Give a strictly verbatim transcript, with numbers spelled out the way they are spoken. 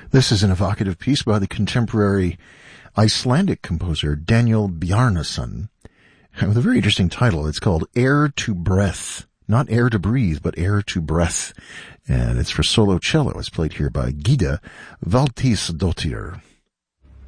This is an evocative piece by the contemporary Icelandic composer Daniel Bjarnason, with a very interesting title. It's called Air to Breath. Not air to breathe, but air to breath. And it's for solo cello. It's played here by Gida Valtisdottir.